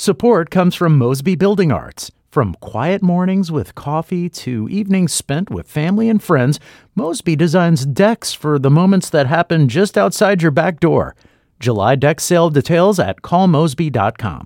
Support comes from Mosby Building Arts. From quiet mornings with coffee to evenings spent with family and friends, Mosby designs decks for the moments that happen just outside your back door. July deck sale details at callmosby.com.